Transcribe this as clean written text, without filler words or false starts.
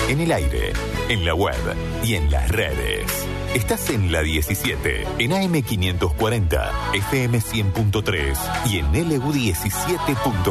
En el aire, en la web y en las redes. Estás en la 17, en AM 540, FM 100.3 y en LU 17.